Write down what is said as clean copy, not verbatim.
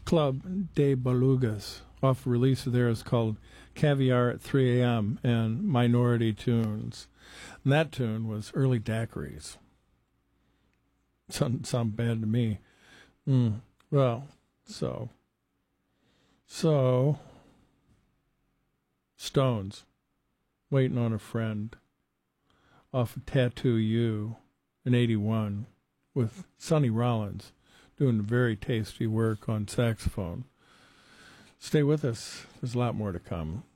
Club de Belugas. Off release of theirs called Caviar at 3 a.m. and Minority Tunes. And that tune was early daiquiris. Sound bad to me. Well, so Stones, Waiting on a Friend, off of Tattoo You in 81 with Sonny Rollins doing very tasty work on saxophone. Stay with us. There's a lot more to come.